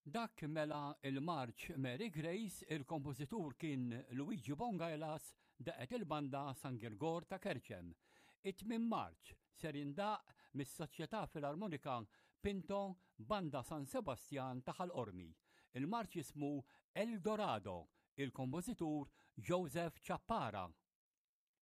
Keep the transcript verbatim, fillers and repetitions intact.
Dak mela il-Marċ Mary Grace il-kompożitur kien Luigi Bongailas daqet il-banda San Girgor ta' Kerċem. It-tmiem Marċ ser jindaq mis-Soċjetà Filarmonika Pinto Banda San Sebastian ta' Ħalqormi. Il-Marċ jismu El Dorado, il-kompożitur Joseph Chappara.